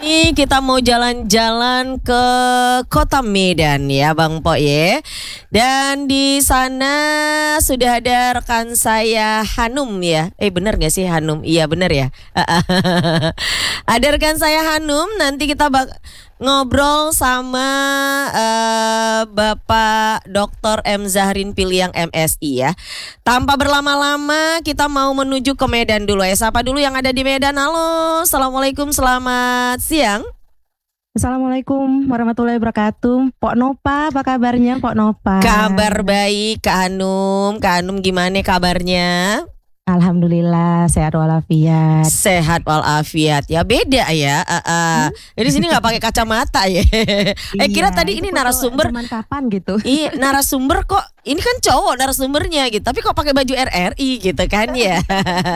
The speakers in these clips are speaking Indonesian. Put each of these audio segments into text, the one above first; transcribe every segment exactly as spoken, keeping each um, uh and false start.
Ini kita mau jalan-jalan ke Kota Medan ya Bang Po ya. Dan di sana sudah ada rekan saya Hanum ya. Eh benar gak sih Hanum? Iya benar ya. Ada rekan saya Hanum. Nanti kita bak ngobrol sama uh, Bapak doktor M. Zahrin Piliang M Si ya. Tanpa berlama-lama kita mau menuju ke Medan dulu ya. Sapa dulu yang ada di Medan. Halo, Assalamualaikum, selamat siang. Assalamualaikum warahmatullahi wabarakatuh. Pok Nopa, apa kabarnya Pok Nopa? Kabar baik Kak Hanum. Kak Hanum gimana kabarnya? Alhamdulillah sehat walafiat. Sehat walafiat ya, beda ya. Uh, uh. Hmm? Jadi sini nggak pakai kacamata ya. eh kira Iya, tadi ini narasumber. Zaman kapan gitu? Iya narasumber kok. Ini kan cowok narasumbernya gitu. Tapi kok pakai baju R R I gitu kan ya.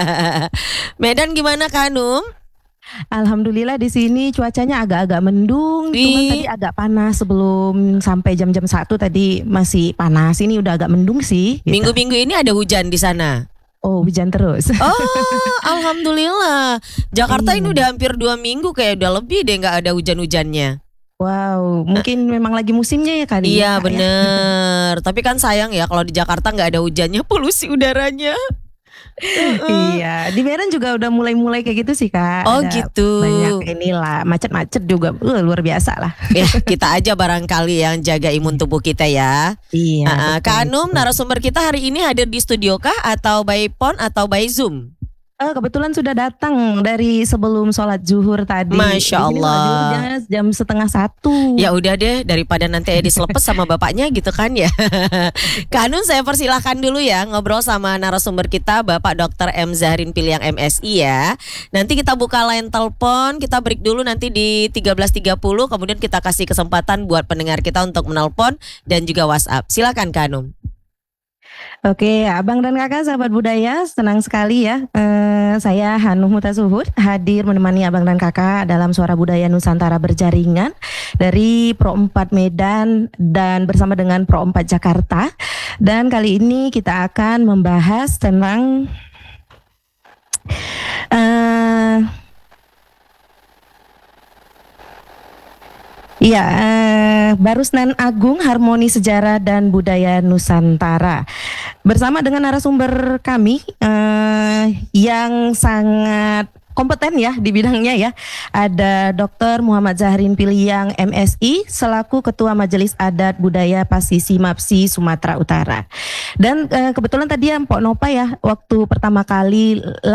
Medan gimana Kak Hanum? Alhamdulillah di sini cuacanya agak-agak mendung, Di... cuman tadi agak panas sebelum sampai jam-jam satu tadi masih panas. Ini udah agak mendung sih. Gitu. Minggu-minggu ini ada hujan di sana. Oh hujan terus. Oh alhamdulillah. Jakarta ini udah hampir dua minggu kayak udah lebih deh nggak ada hujan-hujannya. Wow, mungkin uh, memang lagi musimnya ya kali. Iya ya, bener. Ya. Tapi kan sayang ya kalau di Jakarta nggak ada hujannya, polusi udaranya. Uh-uh. Iya, di Medan juga udah mulai-mulai kayak gitu sih Kak. Oh ada gitu. Banyak inilah macet-macet juga, uh, luar biasa lah. Ya kita aja barangkali yang jaga imun tubuh kita ya. Iya. Uh, Kak Hanum, narasumber kita hari ini hadir di studio kah atau by phone atau by Zoom? Uh, kebetulan sudah datang dari sebelum sholat zuhur tadi. Masya Allah. Jam setengah satu. Ya udah deh, daripada nanti Edi selepet sama bapaknya gitu kan ya. Kak Hanum, saya persilahkan dulu ya ngobrol sama narasumber kita Bapak doktor M. Zahrin Piliang M Si ya. Nanti kita buka line telepon, kita break dulu nanti di tiga belas tiga puluh. Kemudian kita kasih kesempatan buat pendengar kita untuk menelpon dan juga WhatsApp. Silakan Kak Hanum. Oke, abang dan kakak sahabat budaya, senang sekali ya. Uh, saya Hanum Mutasuhud hadir menemani abang dan kakak dalam Suara Budaya Nusantara Berjaringan dari Pro empat Medan dan bersama dengan Pro empat Jakarta. Dan kali ini kita akan membahas tentang uh, Iya, eh, Barusnan Agung, Harmoni Sejarah dan Budaya Nusantara. Bersama dengan narasumber kami eh, yang sangat kompeten ya di bidangnya ya. Ada doktor Muhammad Zahrin Piliang M Si selaku Ketua Majelis Adat Budaya Pasisi Mapsi Sumatera Utara. Dan eh, kebetulan tadi ya Mpok Nopa ya waktu pertama kali